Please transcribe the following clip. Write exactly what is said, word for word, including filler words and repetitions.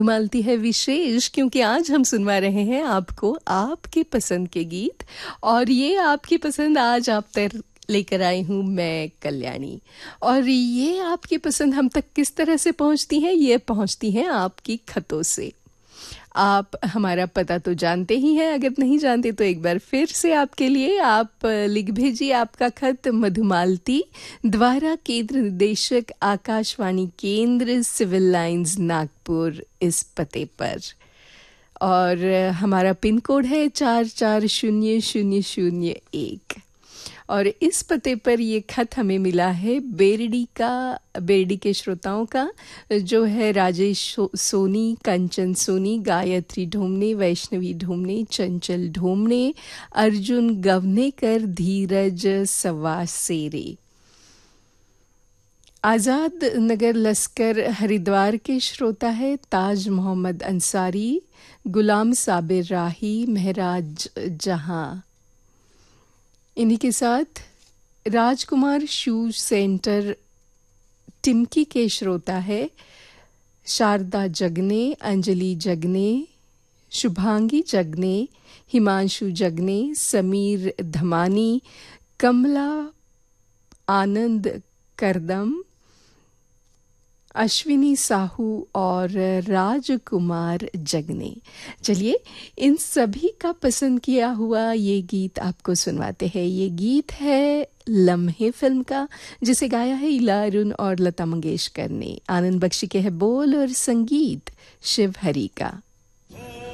मालती है विशेष, क्योंकि आज हम सुनवा रहे हैं आपको आपकी पसंद के गीत। और ये आपकी पसंद आज आप तक लेकर आई हूँ मैं कल्याणी। और ये आपकी पसंद हम तक किस तरह से पहुँचती हैं? ये पहुँचती हैं आपकी खतों से। आप हमारा पता तो जानते ही हैं, अगर नहीं जानते तो एक बार फिर से आपके लिए आप लिख भेजिए आपका खत मधुमालती द्वारा, केंद्र निदेशक आकाशवाणी केंद्र, सिविल लाइंस नागपुर, इस पते पर। और हमारा पिन कोड है चार चार शून्य शून्य शून्य एक। और इस पते पर ये खत हमें मिला है बेरडी का, बेरडी के श्रोताओं का, जो है राजेश सोनी, कंचन सोनी, गायत्री ढोमने, वैष्णवी ढोमने, चंचल ढोमने, अर्जुन गवनेकर, धीरज सवासेरे। आज़ाद नगर लस्कर हरिद्वार के श्रोता है ताज मोहम्मद अंसारी, गुलाम साबिर राही, महराज जहां। इन्हीं के साथ राजकुमार शूज सेंटर टिमकी के श्रोता है शारदा जगने, अंजलि जगने, शुभांगी जगने, हिमांशु जगने, समीर धमानी, कमला आनंद करदम, अश्विनी साहू और राजकुमार जगने। चलिए इन सभी का पसंद किया हुआ ये गीत आपको सुनवाते हैं। ये गीत है लम्हे फिल्म का, जिसे गाया है इला अरुण और लता मंगेशकर ने। आनंद बख्शी के है बोल और संगीत शिव हरी का।